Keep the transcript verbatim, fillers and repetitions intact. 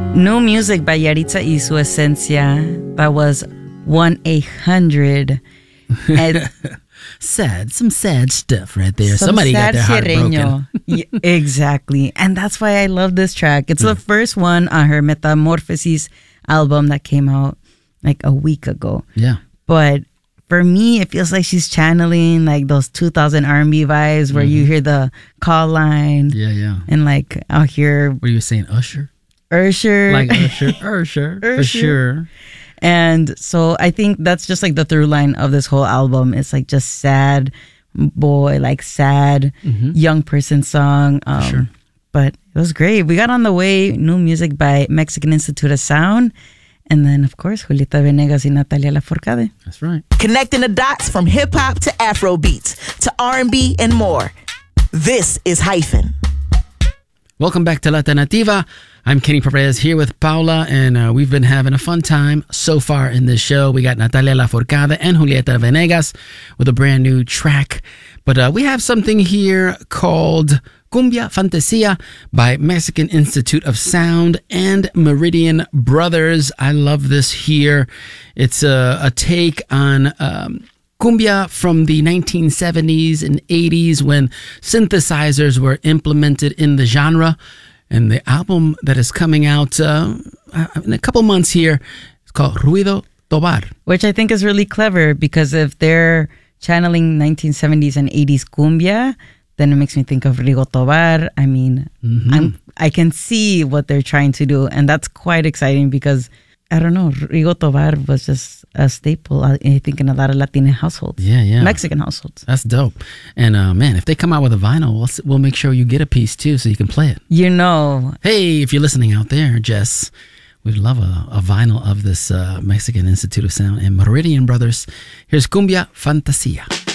New music by Yaritza y Su Esencia. That was one eight hundred. Sad, some sad stuff right there. Some Somebody got sad their heart sierreño. broken. Yeah, exactly. And that's why I love this track. It's Yeah. the first one on her Metamorphosis album that came out like a week ago. Yeah. But for me, it feels like she's channeling like those two thousand R and B vibes where Mm-hmm. you hear the call line. Yeah, yeah. And like I'll hear What are you saying, Usher? Ursher. Like Usher, Usher, for Usher. sure. And so I think that's just like the through line of this whole album. It's like just sad boy, like sad young person song. Um, Mm-hmm. Sure. But it was great. We got on the way new music by Mexican Institute of Sound. And then, of course, Julieta Venegas y Natalia Lafourcade. That's right. Connecting the dots from hip-hop to Afro beats to R and B and more. This is Hyphen. Welcome back to Lata Nativa. I'm Kenny Perez here with Paula, and uh, we've been having a fun time so far in this show. We got Natalia Lafourcade and Julieta Venegas with a brand new track. But uh, we have something here called Cumbia Fantasia by Mexican Institute of Sound and Meridian Brothers. I love this here. It's a, a take on um, cumbia from the nineteen seventies and eighties when synthesizers were implemented in the genre. And the album that is coming out uh, in a couple months here is called Ruido Tobar. Which I think is really clever because if they're channeling nineteen seventies and eighties cumbia, then it makes me think of Rigo Tobar. I mean, Mm-hmm. I'm, I can see what they're trying to do. And that's quite exciting because, I don't know, Rigo Tobar was just a staple, I think, in a lot of Latina households. Yeah, yeah. Mexican households. That's dope. And uh, man, if they come out with a vinyl, we'll, s- we'll make sure you get a piece too so you can play it. You know, Hey, if you're listening out there, Jess, we'd love a, a vinyl of this uh, Mexican Institute of Sound and Meridian Brothers. Here's Cumbia Fantasia.